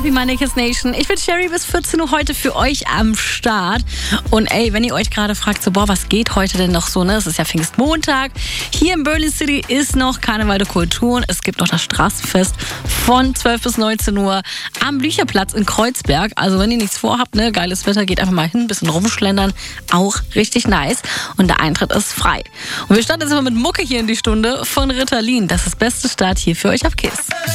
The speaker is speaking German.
Happy Monday Kiss Nation. Ich bin Sherry, bis 14 Uhr heute für euch am Start. Und ey, wenn ihr euch gerade fragt, so, was geht heute denn noch so, ne? Es ist ja Pfingstmontag. Hier in Berlin City ist noch Karneval der Kulturen. Es gibt noch das Straßenfest von 12 bis 19 Uhr am Blücherplatz in Kreuzberg. Also wenn ihr nichts vorhabt, ne, geiles Wetter, geht einfach mal hin, ein bisschen rumschlendern. Auch richtig nice. Und der Eintritt ist frei. Und wir starten jetzt mal mit Mucke hier in die Stunde von Ritalin. Das ist das beste Start hier für euch auf Kiss.